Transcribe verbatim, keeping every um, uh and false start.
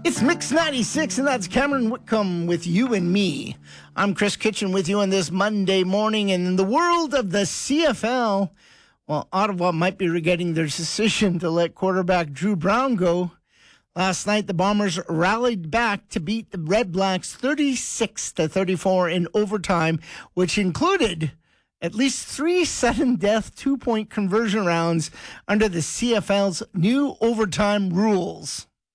It's Mix ninety-six, and that's Cameron Whitcomb with You and Me. I'm Chris Kitchen with you on this Monday morning. And in the world of the C F L, well, Ottawa might be regretting their decision to let quarterback Drew Brown go. Last night, the Bombers rallied back to beat the Red Blacks thirty-six to thirty-four in overtime, which included at least three sudden-death two-point conversion rounds under the C F L's new overtime rules.